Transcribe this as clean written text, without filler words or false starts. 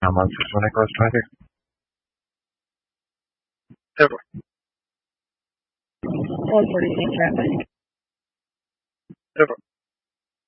month is when it grows 20. February. What do you think, Rabbit? February.